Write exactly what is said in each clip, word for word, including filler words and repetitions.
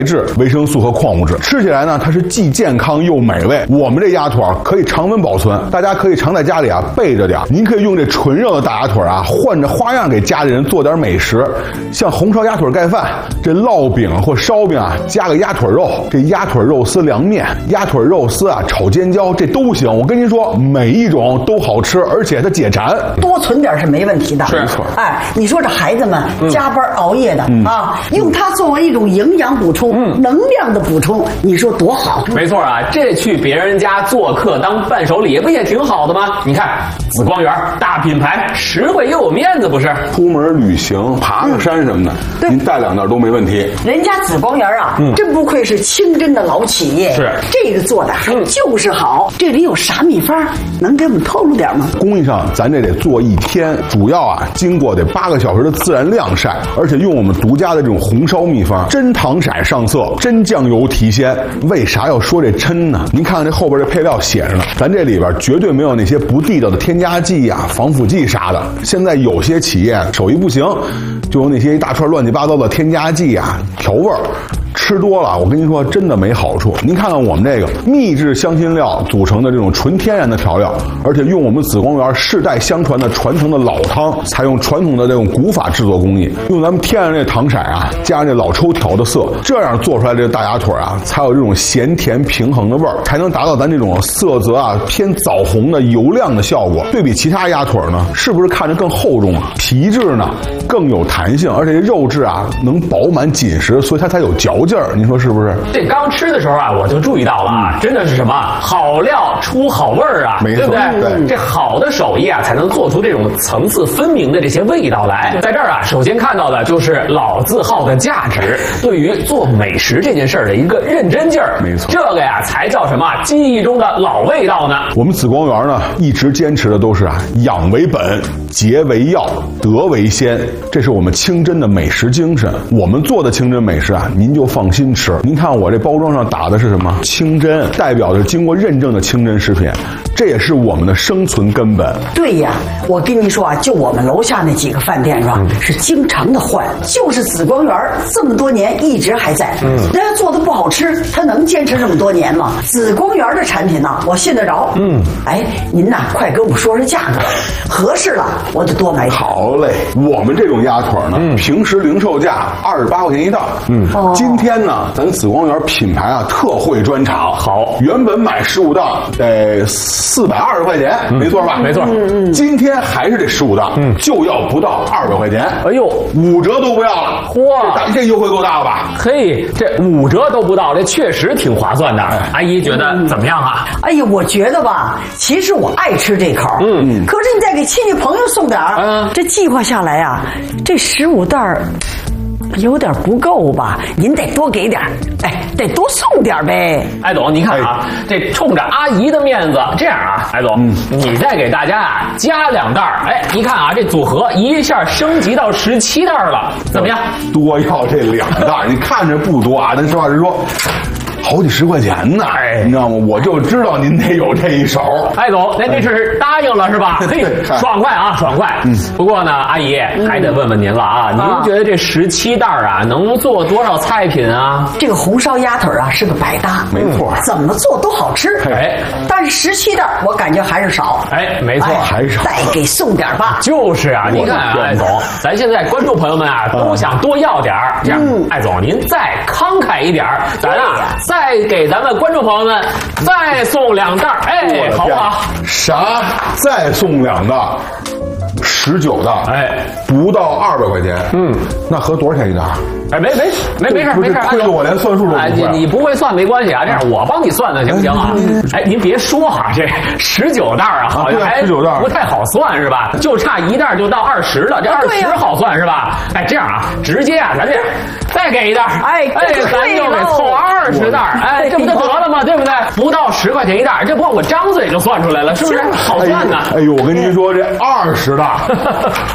质、维生素和矿物质，吃起来呢，它是既健康又美味。我们这鸭腿可以常温保存，大家可以常在家里啊备着点。您可以用这纯肉的大鸭腿啊，换着花样给家里人做点美食，像红烧鸭腿盖饭，这烙饼或烧饼啊，加个鸭腿肉，这鸭腿肉丝凉面，鸭腿肉丝啊炒尖椒，这都行。我跟您说，每一种都好吃，而且它解馋， 多存点是没问题的。 没错。 哎，你说这孩子们加班熬夜的、嗯、啊，用它作为一种营养补充。嗯，能量的补充，你说多好？ 没错啊，这去别人家做客当伴手礼，不也挺好的吗？你看，紫光园大品牌，实惠又有面子，不是？ 出门旅行、爬个山什么的，嗯、您带两袋都没问题。 人家紫光园啊，嗯、真不愧是清真的老企业， 是这个做的还就是好。嗯、这里有啥秘方？能给我们透露点吗？ 工艺上，咱这得做一天，主要啊经过得八个小时的自然晾晒，而且用我们独家的这种红烧秘方，真糖色上。上色真酱油提鲜，为啥要说这真呢？您看看这后边这配料写着呢，咱这里边绝对没有那些不地道的添加剂呀、防腐剂啥的。现在有些企业手艺不行，就有那些一大串乱七八糟的添加剂啊、调味儿。吃多了，我跟您说，真的没好处。您看看我们这个秘制香辛料组成的这种纯天然的调料，而且用我们紫光园世代相传的传承的老汤，采用传统的这种古法制作工艺，用咱们天然这糖色啊，加上这老抽调的色，这样做出来这个大鸭腿啊，才有这种咸甜平衡的味儿，才能达到咱这种色泽啊偏枣红的油亮的效果。对比其他鸭腿呢，是不是看着更厚重啊？皮质呢更有弹性，而且这肉质啊能饱满紧实，所以它才有嚼劲儿。您说是不是？ 这刚吃的时候啊，我就注意到了啊，真的是什么好料出好味儿啊， 没错， 对不对？ 对， 这好的手艺啊，才能做出这种层次分明的这些味道来。在这儿啊，首先看到的就是老字号的价值，对于做美食这件事儿的一个认真劲儿。 没错， 这个呀才叫什么记忆中的老味道呢？ 我们紫光园呢，一直坚持的都是啊，养为本，节为要，德为先，这是我们清真的美食精神。我们做的清真美食啊，您就放心吃。您看我这包装上打的是什么？清真，代表着经过认证的清真食品，这也是我们的生存根本。 对呀，我跟你说啊，就我们楼下那几个饭店是吧，嗯、是经常的换，就是紫光园这么多年一直还在。嗯，人家做的不好吃，他能坚持这么多年吗？紫光园的产品呢、啊，我信得着。嗯，哎，您呐，快给我们说说价格，合适了我就多买点。 好嘞，我们这种鸭腿呢，嗯、平时零售价二十八块钱一袋。嗯，哦、今天呢，咱紫光园品牌啊特惠专场， 好， 原本买十五袋得四百二十块钱，嗯、没错吧？ 没错。 嗯嗯，今天还是这十五袋，嗯，就要不到二百块钱。 哎呦， 五折都不要了。 嚯， 这, 这优惠够大了吧？ 嘿，这五折都不到，这确实挺划算的。哎、阿姨觉得怎么样啊？ 哎呀，我觉得吧，其实我爱吃这口，嗯，可是你再给亲戚朋友送点儿，嗯，这计划下来啊，这十五袋儿。有点不够吧？您得多给点，哎，得多送点呗。 艾总，您看啊，哎、这冲着阿姨的面子，这样啊，艾总，嗯、你再给大家啊加两袋，哎，一看啊，这组合一下升级到十七袋了，怎么样？ 多要这两袋，你看着不多啊，但实话实说。好几十块钱呢，哎，你知道吗？我就知道您得有这一手。 艾总，您这是答应了是吧？嘿，爽快啊，爽快。嗯，不过呢，阿姨还得问问您了啊，您觉得这十七袋啊，能做多少菜品啊？ 这个红烧鸭腿啊是个百搭， 没错， 怎么做都好吃。哎，但是十七袋我感觉还是少。 哎，没错， 还少， 再给送点吧。 就是啊，你看啊，艾总，咱现在观众朋友们啊都想多要点儿，这样，艾总您再慷慨一点，咱啊。再给咱们观众朋友们再送两袋，哎，好不好？ 啥？再送两袋？十九袋， 哎， 不到二百块钱，嗯，那合多少钱一袋？ 哎，没没没没事没事， 亏了我连算数都不会。 哎，你你不会算没关系啊，这样我帮你算算行不行啊？哎，您别说哈，这十九袋啊，好像还不太好算是吧？就差一袋就到二十了，这二十好算是吧？哎，这样啊，直接啊，咱这样再给一袋， 哎哎，咱就给凑二十袋，哎，这不就得了吗？对不对？不到十块钱一袋，这不我张嘴就算出来了，是不是？好算呢。 哎呦，我跟您说，这二十袋。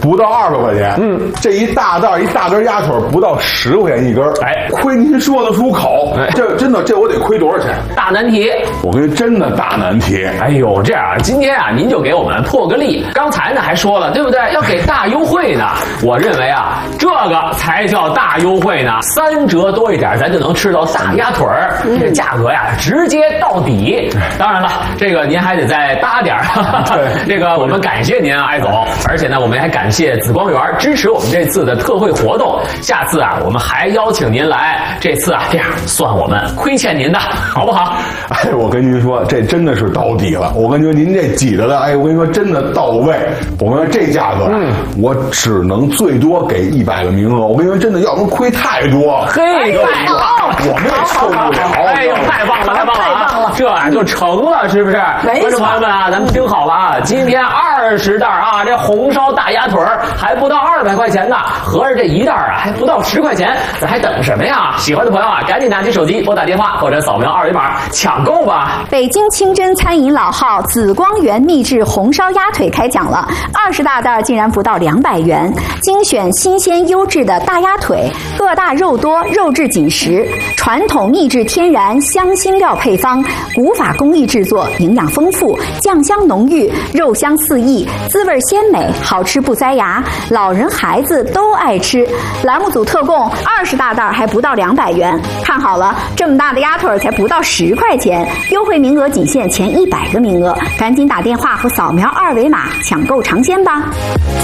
不到二百块钱。嗯，这一大袋一大根鸭腿不到十块钱一根。哎，亏您说得出口，哎、这真的这我得亏多少钱？ 大难题， 我跟你真的大难题。 哎呦，这样今天啊，您就给我们破个例。刚才呢还说了，对不对？要给大优惠呢。我认为啊，这个才叫大优惠呢，三折多一点，咱就能吃到大鸭腿儿。嗯、这价格呀，直接到底。当然了，这个您还得再搭点儿。这个我们感谢您啊，艾总。而且呢，我们还感谢紫光园支持我们这次的特惠活动。下次啊，我们还邀请您来。这次啊，这样算我们亏欠您的，好不好？ 哎，我跟您说，这真的是到底了。我跟您说，您这挤着的，哎，我跟您说，真的到位。我跟你说，这价格，嗯，我只能最多给一百个名额。我跟你说，真的，要不亏太多。 嘿，太棒了， 我们也受不了。 哎呦，太棒了，太棒了，太棒了，这啊就成了，是不是？观众朋友们啊，咱们听好了啊，今天二十袋啊，这红烧大鸭腿还不到二百块钱呢，合着这一袋啊还不到十块钱，咱还等什么呀？喜欢的朋友啊，赶紧拿起手机拨打电话或者扫描二维码抢购吧！ 北京清真餐饮老号紫光园秘制红烧鸭腿开讲了，二十大袋竟然不到两百元，精选新鲜优质的大鸭腿，个大肉多，肉质紧实，传统秘制天然香辛料配方，古法工艺制作，营养丰富，酱香浓郁，肉香四溢，滋味鲜美，好吃不塞牙，老人孩子都爱吃。栏目组特供二十大袋还不到两百元，看好了，这么大的鸭腿才不到十块钱，优惠名额仅限前一百个名额，赶紧打电话或扫描二维码抢购尝鲜吧。